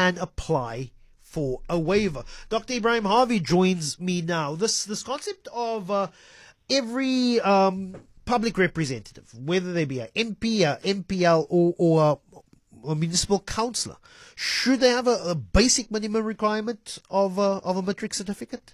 can apply for a waiver. Dr. Ibrahim Harvey joins me now. This concept of every public representative, whether they be an MP, a MPL, or a municipal councillor, should they have a basic minimum requirement of a matric certificate?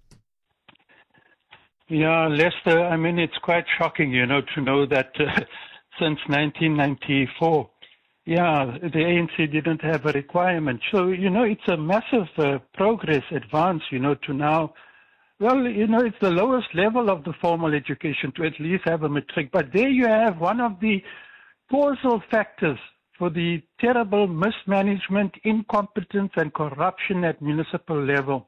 Yeah, Lester, I mean, it's quite shocking, to know that since 1994, the ANC didn't have a requirement. So, it's a massive progress advance, to now. Well, it's the lowest level of the formal education to at least have a matric. But there you have one of the causal factors for the terrible mismanagement, incompetence, and corruption at municipal level.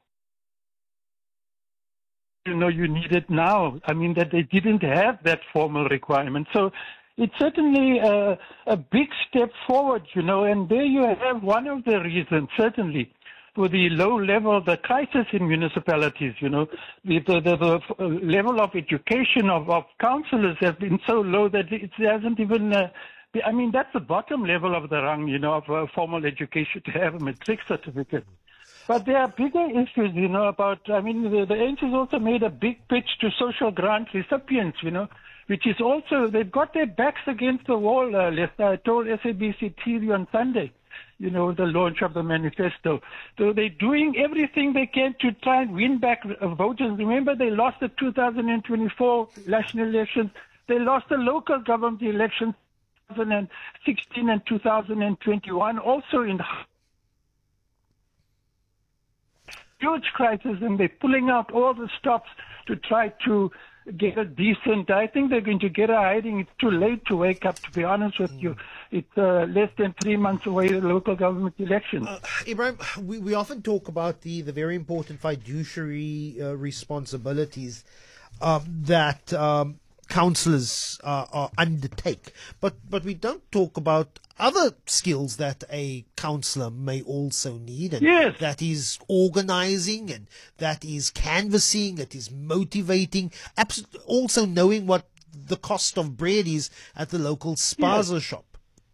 You need it now. I mean, that they didn't have that formal requirement. So it's certainly a big step forward, and there you have one of the reasons, certainly, for the low level, the crisis in municipalities, the level of education of councillors has been so low that it hasn't even, that's the bottom level of the rung, of formal education to have a matric certificate. But there are bigger issues, the ANC has also made a big pitch to social grant recipients, which is also, they've got their backs against the wall, Lester. I told SABC TV on Sunday, the launch of the manifesto. So they're doing everything they can to try and win back voters. Remember, they lost the 2024 national elections. They lost the local government elections 2016 and 2021, also in huge crisis, and they're pulling out all the stops to try to get a decent. I think they're going to get a hiding. It's too late to wake up, to be honest with you. It's less than 3 months away, the local government elections. Ibrahim, we often talk about the very important fiduciary responsibilities that councillors undertake, but we don't talk about other skills that a councillor may also need, and yes, that is organising, and that is canvassing, that is motivating, also knowing what the cost of bread is at the local spaza shop.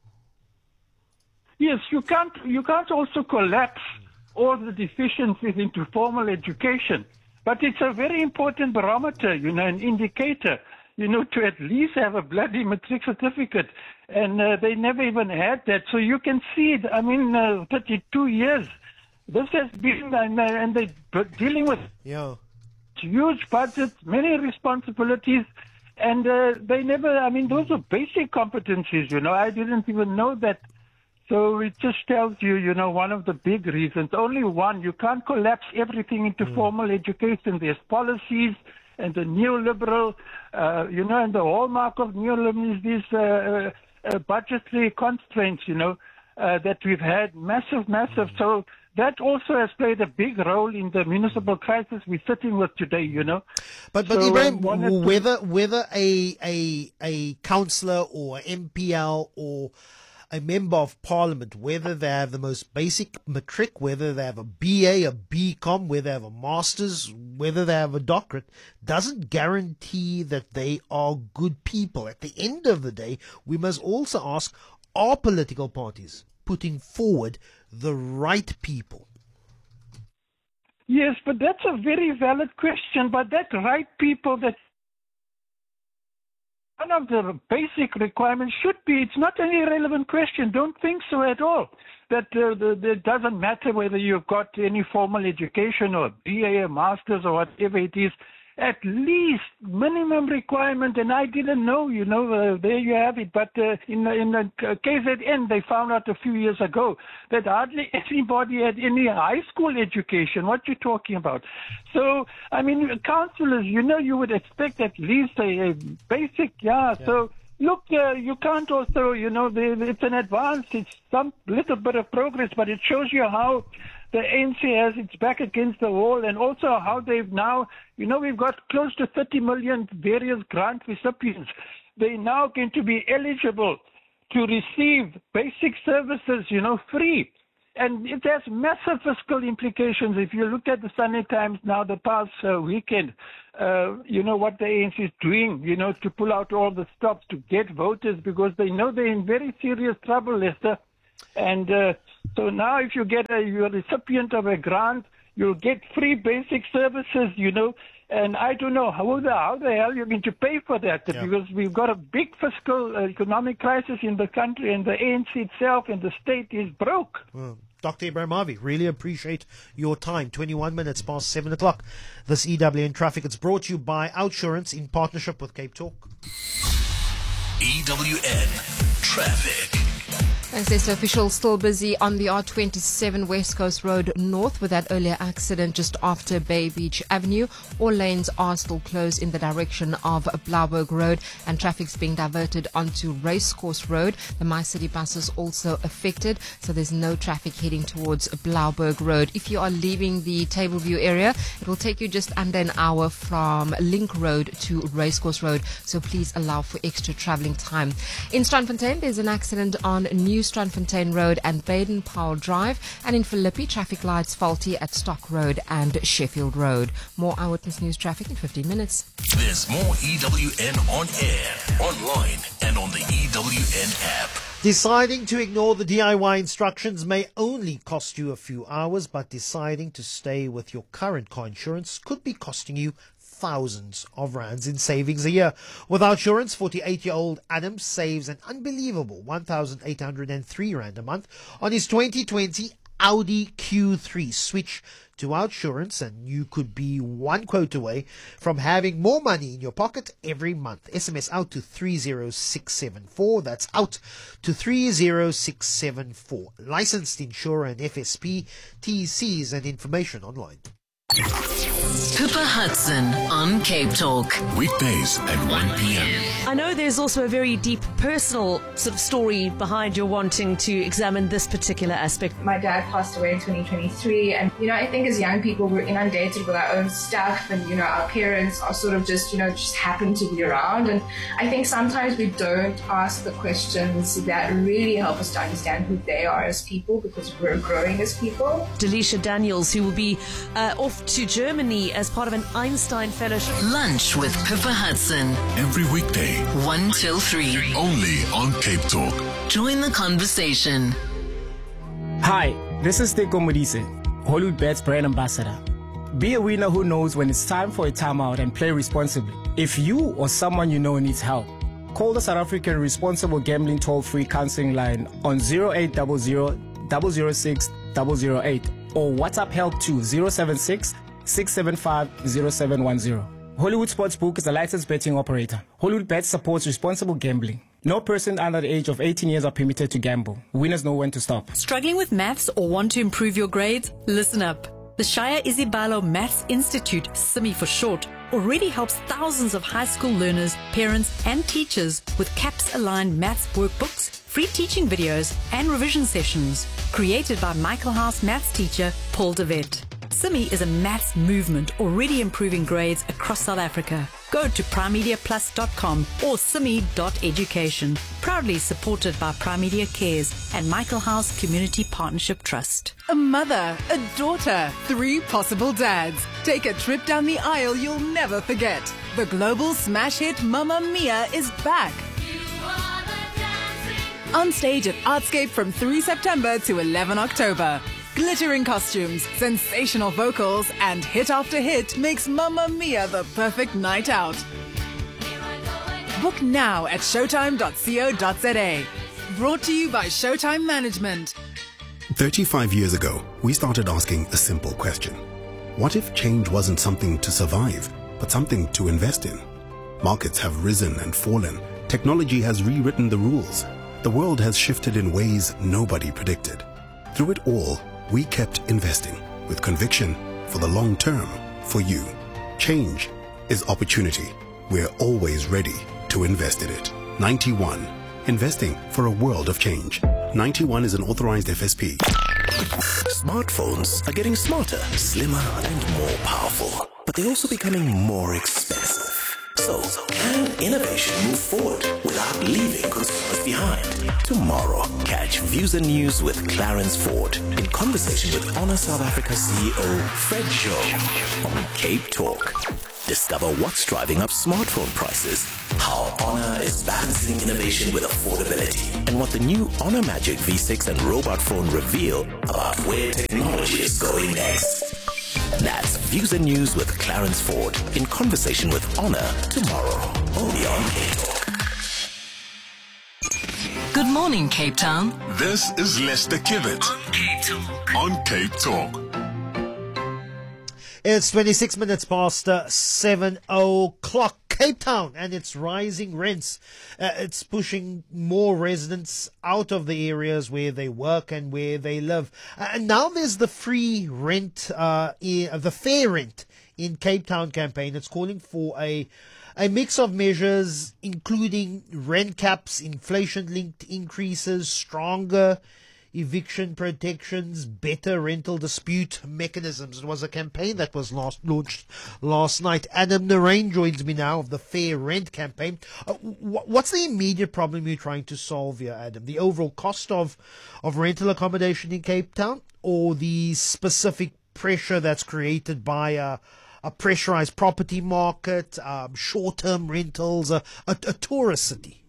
Yes, you can't also collapse all the deficiencies into formal education, but it's a very important barometer, an indicator, to at least have a bloody matric certificate. And they never even had that. So you can see it. 32 years. This has been, and they're dealing with huge budgets, many responsibilities, and they never, those are basic competencies, I didn't even know that. So it just tells you, one of the big reasons, only one, you can't collapse everything into formal education. There's policies, and the neoliberal, and the hallmark of neoliberalism is these budgetary constraints, that we've had, massive. So that also has played a big role in the municipal crisis we're sitting with today, But so, Ibrahim, whether a councillor or MPL or a member of parliament, whether they have the most basic matric, whether they have a BA, a BCom, whether they have a master's, whether they have a doctorate, doesn't guarantee that they are good people. At the end of the day, we must also ask, are political parties putting forward the right people? Yes, but that's a very valid question. But that right people, that one of the basic requirements should be, it's not an irrelevant question, don't think so at all, that it doesn't matter whether you've got any formal education or BA, a master's or whatever it is, at least minimum requirement, and I didn't know, there you have it, but in the KZN, they found out a few years ago that hardly anybody had any high school education. What you talking about? So, councillors, you would expect at least a basic, so look, you can't also, it's an advance, it's some little bit of progress, but it shows you how the ANC has its back against the wall, and also how they've now, we've got close to 30 million various grant recipients. They're now going to be eligible to receive basic services, free. And it has massive fiscal implications. If you look at the Sunday Times now, the past weekend, what the ANC is doing, to pull out all the stops to get voters, because they know they're in very serious trouble, Lester. And So now if you're a recipient of a grant, you'll get free basic services, and I don't know how the hell you're going to pay for that, because we've got a big fiscal economic crisis in the country, and the ANC itself and the state is broke. Well, Dr. Ebrahim Harvey, really appreciate your time. 21 minutes past 7 o'clock. This EWN Traffic, it's brought to you by Outsurance in partnership with Cape Talk. EWN Traffic. Thanks, officials still busy on the R27 West Coast Road North with that earlier accident just after Bay Beach Avenue. All lanes are still closed in the direction of Blauberg Road, and traffic's being diverted onto Racecourse Road. The MyCity bus is also affected, so there's no traffic heading towards Blauberg Road. If you are leaving the Tableview area, it will take you just under an hour from Link Road to Racecourse Road, so please allow for extra travelling time. In Strandfontein, there's an accident on New Strandfontein Road and Baden-Powell Drive, and in Philippi, traffic lights faulty at Stock Road and Sheffield Road. More Eyewitness News traffic in 15 minutes. There's more EWN on air, online, and on the EWN app. Deciding to ignore the DIY instructions may only cost you a few hours, but deciding to stay with your current car insurance could be costing you thousands of rands in savings a year. With Outsurance, 48-year-old Adam saves an unbelievable 1,803 rand a month on his 2020 Audi Q3. Switch to Outsurance and you could be one quote away from having more money in your pocket every month. SMS out to 30674. That's out to 30674. Licensed insurer and FSP. TCs and information online. Pippa Hudson on Cape Talk. Weekdays at 1 p.m. I know there's also a very deep personal sort of story behind your wanting to examine this particular aspect. My dad passed away in 2023, and I think as young people we're inundated with our own stuff, and our parents are sort of just happen to be around, and I think sometimes we don't ask the questions that really help us to understand who they are as people, because we're growing as people. Delisha Daniels, who will be off to Germany as part of an Einstein Fellowship. Lunch with Pippa Hudson. Every weekday, 1 till 3. only on Cape Talk. Join the conversation. Hi, this is Teko Modise, Hollywood Bet's brand ambassador. Be a winner who knows when it's time for a timeout and play responsibly. If you or someone you know needs help, call the South African Responsible Gambling Toll-Free Counseling Line on 0800 006 008 or WhatsApp help to 076 675 0710. Hollywood Sportsbook is a licensed betting operator. Hollywood Bet supports responsible gambling. No person under the age of 18 years are permitted to gamble. Winners know when to stop. Struggling with maths or want to improve your grades? Listen up. The Shaya Isibalo Maths Institute, SIMI for short, already helps thousands of high school learners, parents and teachers with CAPS-aligned maths workbooks, free teaching videos and revision sessions, created by Michael House maths teacher Paul de Wet. SIMI is a maths movement already improving grades across South Africa. Go to primemediaplus.com or simi.education. Proudly supported by Prime Media Cares and Michael House Community Partnership Trust. A mother, a daughter, 3 possible dads. Take a trip down the aisle you'll never forget. The global smash hit Mamma Mia is back. On stage at Artscape from 3 September to 11 October. Glittering costumes, sensational vocals, and hit after hit makes Mamma Mia the perfect night out. Book now at showtime.co.za. Brought to you by Showtime Management. 35 years ago, we started asking a simple question. What if change wasn't something to survive, but something to invest in? Markets have risen and fallen. Technology has rewritten the rules. The world has shifted in ways nobody predicted. Through it all, we kept investing with conviction for the long term, for you. Change is opportunity. We're always ready to invest in it. 91. Investing for a world of change. 91 is an authorized FSP. Smartphones are getting smarter, slimmer, and more powerful, but they're also becoming more expensive. So, can innovation move forward without leaving consumers behind? Tomorrow, catch Views and News with Clarence Ford in conversation with Honor South Africa CEO Fred Joe on Cape Talk. Discover what's driving up smartphone prices, how Honor is balancing innovation with affordability, and what the new Honor Magic V6 and robot phone reveal about where technology is going next. That's Views and News with Clarence Ford in conversation with Honor tomorrow, only on Cape Talk. Good morning, Cape Town. This is Lester Kivett on Cape Talk. It's 26 minutes past 7 o'clock. Cape Town and its rising rents. It's pushing more residents out of the areas where they work and where they live. And now there's the free rent, the fair rent in Cape Town campaign. It's calling for a mix of measures, including rent caps, inflation-linked increases, stronger eviction protections, better rental dispute mechanisms. It was a campaign that was launched last night. Adam Narain joins me now of the Fair Rent campaign. What's the immediate problem you're trying to solve here, Adam? The overall cost of rental accommodation in Cape Town, or the specific pressure that's created by a pressurized property market, short-term rentals, a tourist city?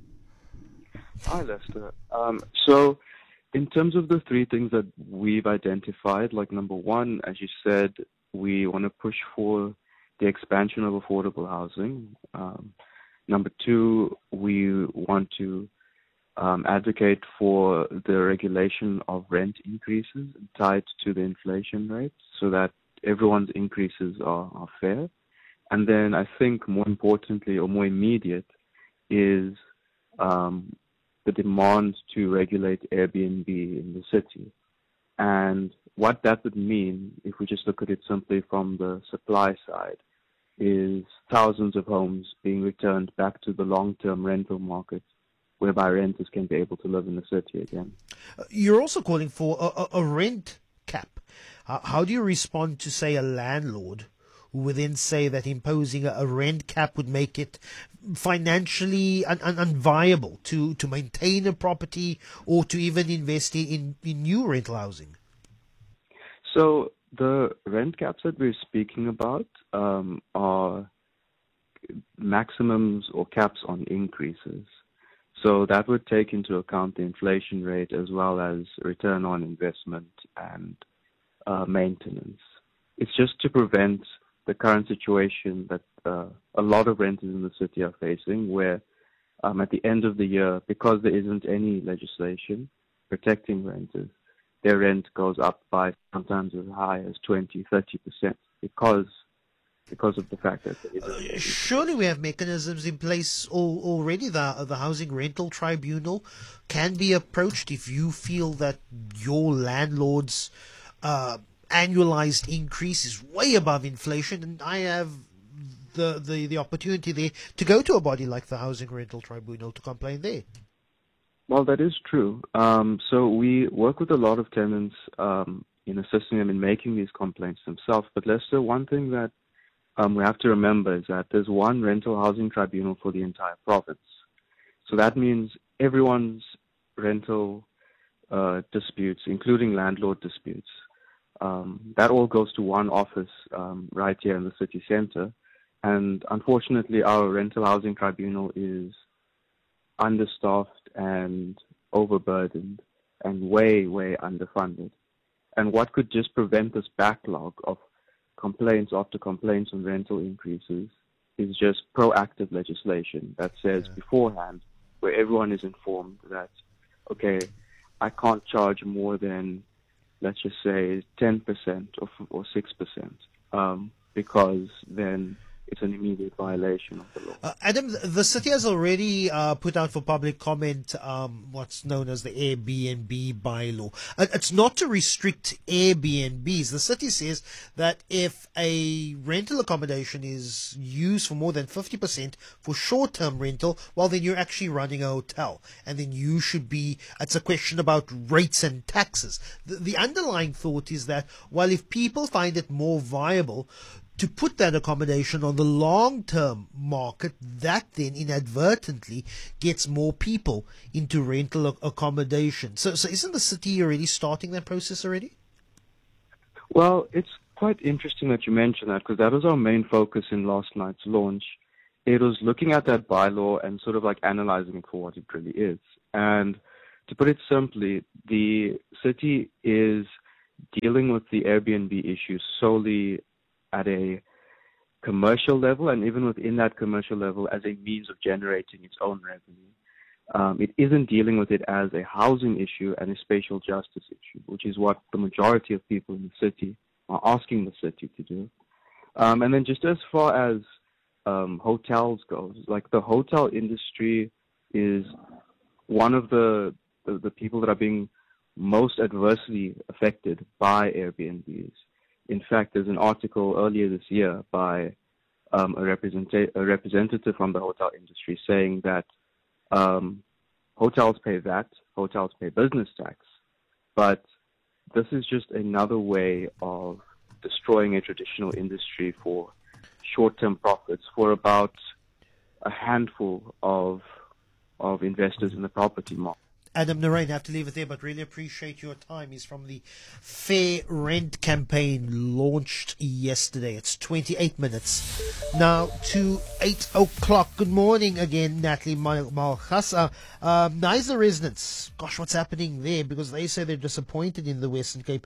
Hi, Lester. So in terms of the three things that we've identified, like number one, as you said, we want to push for the expansion of affordable housing. Number two, we want to advocate for the regulation of rent increases tied to the inflation rate so that everyone's increases are fair. And then I think more importantly or more immediate is the demand to regulate Airbnb in the city. And what that would mean, if we just look at it simply from the supply side, is thousands of homes being returned back to the long-term rental market, whereby renters can be able to live in the city again. You're also calling for a rent cap. How do you respond to, say, a landlord who would then say that imposing a rent cap would make it financially unviable to maintain a property or to even invest in new rental housing? So the rent caps that we're speaking about are maximums or caps on increases. So that would take into account the inflation rate as well as return on investment and maintenance. It's just to prevent the current situation that a lot of renters in the city are facing, where at the end of the year, because there isn't any legislation protecting renters, their rent goes up by sometimes as high as 20-30% because of the fact that there isn't. Surely we have mechanisms in place already. The Housing Rental Tribunal can be approached if you feel that your landlord's annualized increase is way above inflation, and I have the opportunity there to go to a body like the Housing Rental Tribunal to complain there. Well, that is true. So we work with a lot of tenants in assisting them in making these complaints themselves. But Lester, one thing that we have to remember is that there's one rental housing tribunal for the entire province. So that means everyone's rental disputes, including landlord disputes, that all goes to one office right here in the city center. And unfortunately, our rental housing tribunal is understaffed and overburdened and way underfunded. And what could just prevent this backlog of complaints after complaints on rental increases is just proactive legislation that says beforehand, where everyone is informed that, okay, I can't charge more than, let's just say, 10% or 6%, because then it's an immediate violation of the law. Adam, the city has already put out for public comment what's known as the Airbnb bylaw. It's not to restrict Airbnbs. The city says that if a rental accommodation is used for more than 50% for short-term rental, well, then you're actually running a hotel. And then you should be, it's a question about rates and taxes. The underlying thought is that, well, if people find it more viable to put that accommodation on the long-term market, that then inadvertently gets more people into rental accommodation. So isn't the city already starting that process already? Well, it's quite interesting that you mentioned that, because that was our main focus in last night's launch. It was looking at that bylaw and sort of like analyzing it for what it really is. And to put it simply, the city is dealing with the Airbnb issue solely at a commercial level, and even within that commercial level as a means of generating its own revenue. It isn't dealing with it as a housing issue and a spatial justice issue, which is what the majority of people in the city are asking the city to do. And then just as far as hotels goes, like the hotel industry is one of the people that are being most adversely affected by Airbnbs. In fact, there's an article earlier this year by a representative from the hotel industry saying that hotels pay VAT, hotels pay business tax, but this is just another way of destroying a traditional industry for short-term profits for about a handful of investors in the property market. Adam Narain, have to leave it there, but really appreciate your time. He's from the Fair Rent campaign launched yesterday. It's 28 minutes now to 8 o'clock. Good morning again, Natalie Malchasa. Knysna residents, gosh, what's happening there? Because they say they're disappointed in the Western Cape.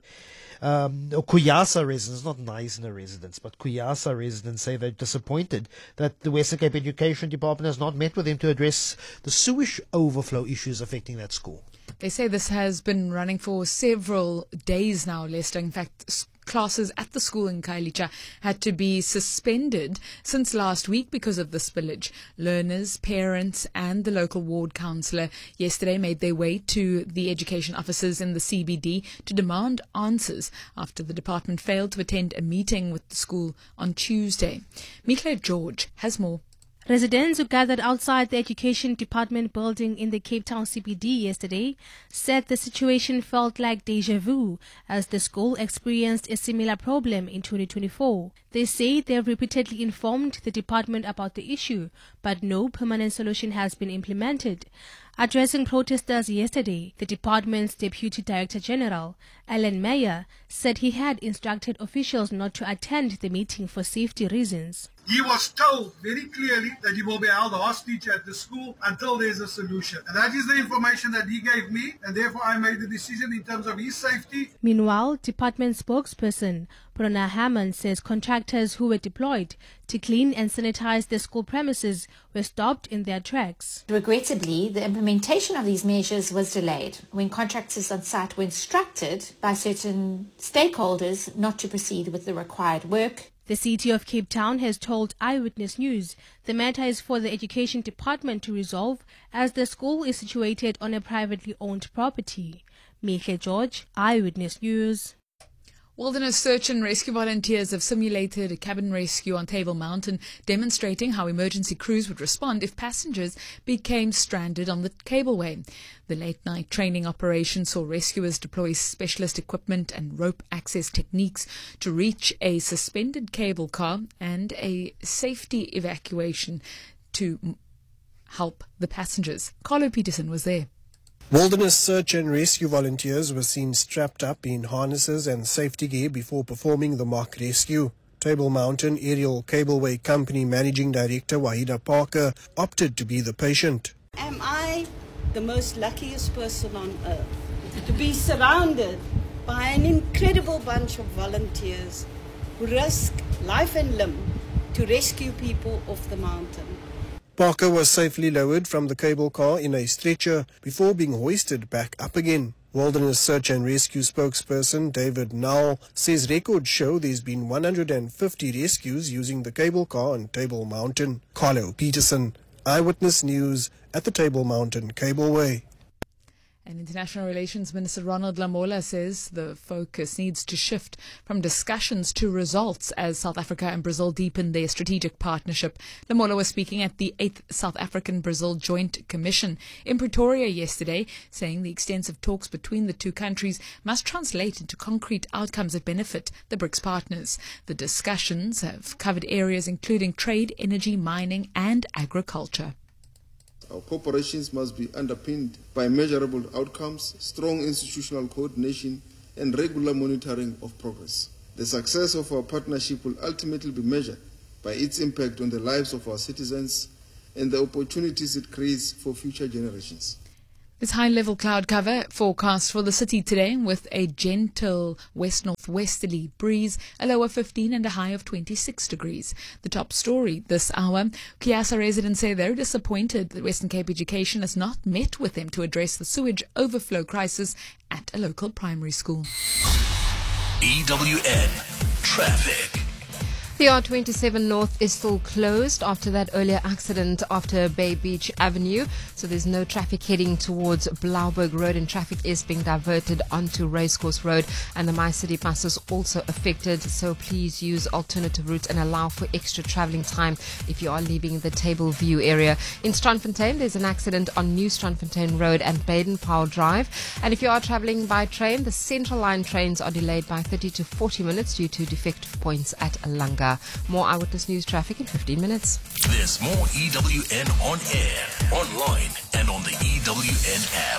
Kuyasa residents, not Knysna residents, but Kuyasa residents say they're disappointed that the Western Cape Education Department has not met with them to address the sewage overflow issues affecting that school. They say this has been running for several days now, Lester. In fact, classes at the school in Khayelitsha had to be suspended since last week because of the spillage. Learners, parents and the local ward councillor yesterday made their way to the education officers in the CBD to demand answers after the department failed to attend a meeting with the school on Tuesday. Michael George has more. Residents who gathered outside the Education Department building in the Cape Town CBD yesterday said the situation felt like deja vu as the school experienced a similar problem in 2024. They say they have repeatedly informed the department about the issue, but no permanent solution has been implemented. Addressing protesters yesterday, the department's Deputy Director General, Alan Meyer, said he had instructed officials not to attend the meeting for safety reasons. He was told very clearly that he will be held hostage at the school until there's a solution. And that is the information that he gave me, and therefore I made the decision in terms of his safety. Meanwhile, department spokesperson Brona Hammond says contractors who were deployed to clean and sanitize the school premises were stopped in their tracks. Regrettably, the implementation of these measures was delayed when contractors on site were instructed by certain stakeholders not to proceed with the required work. The City of Cape Town has told Eyewitness News the matter is for the Education Department to resolve as the school is situated on a privately owned property. Michael George, Eyewitness News. Wilderness search and rescue volunteers have simulated a cabin rescue on Table Mountain, demonstrating how emergency crews would respond if passengers became stranded on the cableway. The late-night training operation saw rescuers deploy specialist equipment and rope access techniques to reach a suspended cable car and a safety evacuation to help the passengers. Carlo Peterson was there. Wilderness search and rescue volunteers were seen strapped up in harnesses and safety gear before performing the mock rescue. Table Mountain Aerial Cableway Company Managing Director Wahida Parker opted to be the patient. Am I the most luckiest person on earth to be surrounded by an incredible bunch of volunteers who risk life and limb to rescue people off the mountain? Parker was safely lowered from the cable car in a stretcher before being hoisted back up again. Wilderness Search and Rescue spokesperson David Nowell says records show there's been 150 rescues using the cable car on Table Mountain. Carlo Peterson, Eyewitness News at the Table Mountain Cableway. And International Relations Minister Ronald Lamola says the focus needs to shift from discussions to results as South Africa and Brazil deepen their strategic partnership. Lamola was speaking at the 8th South African-Brazil Joint Commission in Pretoria yesterday, saying the extensive talks between the two countries must translate into concrete outcomes that benefit the BRICS partners. The discussions have covered areas including trade, energy, mining and agriculture. Our cooperations must be underpinned by measurable outcomes, strong institutional coordination, and regular monitoring of progress. The success of our partnership will ultimately be measured by its impact on the lives of our citizens and the opportunities it creates for future generations. This high-level cloud cover forecast for the city today with a gentle west-northwesterly breeze, a low of 15 and a high of 26 degrees. The top story this hour, Kiasa residents say they're disappointed that Western Cape Education has not met with them to address the sewage overflow crisis at a local primary school. EWN Traffic. The R27 North is still closed after that earlier accident after Bay Beach Avenue. So there's no traffic heading towards Blauberg Road, and traffic is being diverted onto Racecourse Road. And the MyCity bus is also affected. So please use alternative routes and allow for extra travelling time if you are leaving the Table View area. In Strandfontein, there's an accident on New Strandfontein Road and Baden-Powell Drive. And if you are travelling by train, the Central Line trains are delayed by 30 to 40 minutes due to defective points at Langa. More Eyewitness News traffic in 15 minutes. There's more EWN on air, online, and on the EWN app.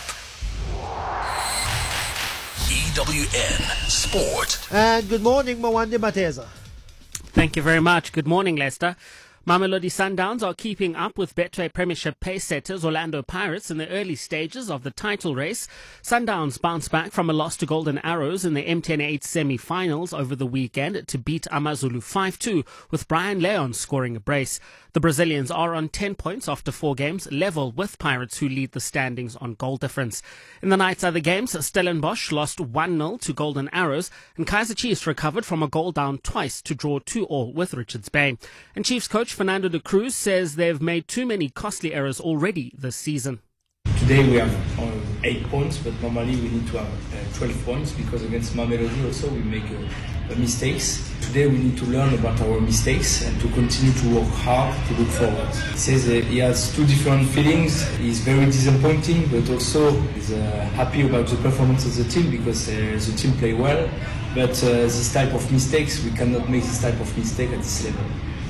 EWN Sport. And good morning, Mwande Mateza. Thank you very much. Good morning, Leicester. Mamelodi Sundowns are keeping up with Betway Premiership pace-setters Orlando Pirates in the early stages of the title race. Sundowns bounced back from a loss to Golden Arrows in the MTN8 semi-finals over the weekend to beat Amazulu 5-2, with Brian Leon scoring a brace. The Brazilians are on 10 points after 4 games, level with Pirates, who lead the standings on goal difference. In the night's other games, Stellenbosch lost 1-0 to Golden Arrows, and Kaizer Chiefs recovered from a goal down twice to draw 2-2 with Richards Bay. And Chiefs coach Fernando de Cruz says they've made too many costly errors already this season. Today we have 8 points, but normally we need to have 12 points because against Mamelodi also we make mistakes. Today we need to learn about our mistakes and to continue to work hard to look forward. He says he has 2 different feelings. He's very disappointing, but also he's happy about the performance of the team because the team play well. But this type of mistakes, we cannot make this type of mistake at this level.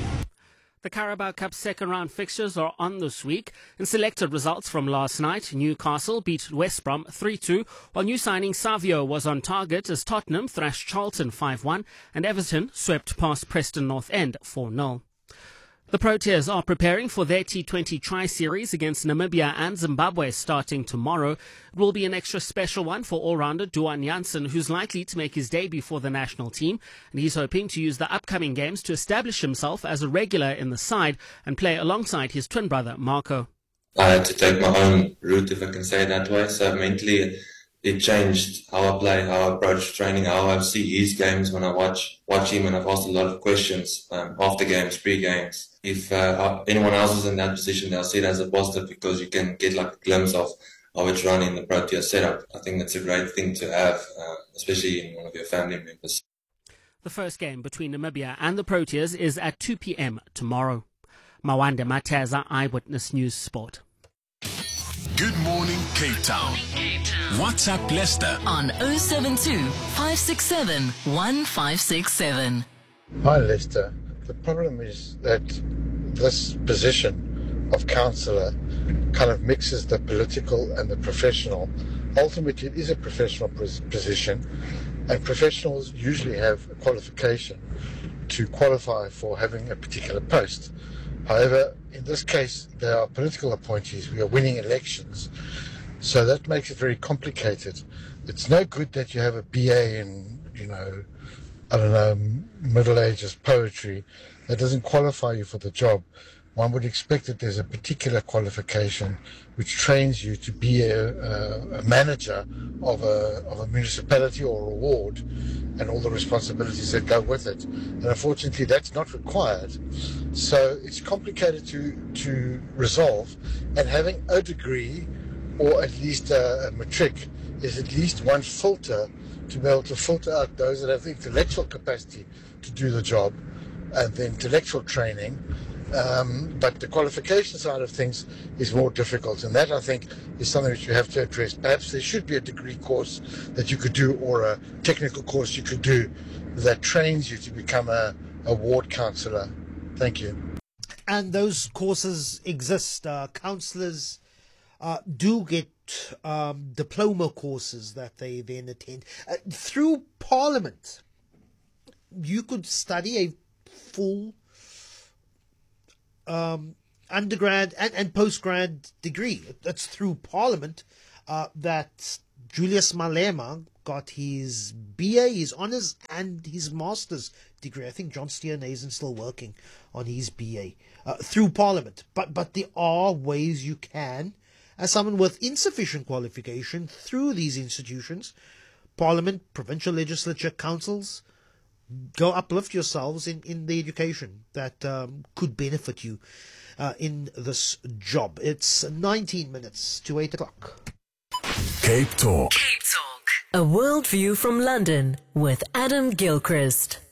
The Carabao Cup second round fixtures are on this week. In selected results from last night, Newcastle beat West Brom 3-2, while new signing Savio was on target as Tottenham thrashed Charlton 5-1 and Everton swept past Preston North End 4-0. The Proteas are preparing for their T20 Tri-Series against Namibia and Zimbabwe starting tomorrow. It will be an extra special one for all-rounder Duan Jansen, who's likely to make his debut for the national team. And he's hoping to use the upcoming games to establish himself as a regular in the side and play alongside his twin brother, Marco. I had to take my own route, if I can say it that way. So mentally, it changed how I play, how I approach training, how I see his games when I watch him, and I've asked a lot of questions after games, pre-games. If anyone else is in that position, they'll see it as a positive because you can get like a glimpse of how it's run in the Protea setup. I think that's a great thing to have, especially in one of your family members. The first game between Namibia and the Proteas is at 2 p.m. tomorrow. Mwande Mateza, Eyewitness News Sport. Good morning, Cape Town. WhatsApp Leicester on 072 567 1567. Hi, Leicester. The problem is that this position of councillor kind of mixes the political and the professional. Ultimately, it is a professional position, and professionals usually have a qualification to qualify for having a particular post. However, in this case, there are political appointees. We are winning elections, so that makes it very complicated. It's no good that you have a BA in, Middle Ages poetry. That doesn't qualify you for the job. One would expect that there's a particular qualification which trains you to be a manager of a municipality or a ward and all the responsibilities that go with it. And unfortunately, that's not required. So it's complicated to resolve. And having a degree or at least a matric, is at least one filter to be able to filter out those that have the intellectual capacity to do the job and the intellectual training. But the qualification side of things is more difficult, and that, I think, is something which you have to address. Perhaps there should be a degree course that you could do, or a technical course you could do that trains you to become a ward counsellor. Thank you. And those courses exist. Counsellors do get diploma courses that they then attend. Through Parliament, you could study a full undergrad and postgrad degree. It's through Parliament that Julius Malema got his BA, his honours, and his master's degree. I think John Steenhuisen is still working on his BA through Parliament. But there are ways you can, as someone with insufficient qualification, through these institutions, Parliament, provincial legislature, councils, go uplift yourselves in the education that could benefit you in this job. It's 19 minutes to 8 o'clock. Cape Talk. A worldview from London with Adam Gilchrist.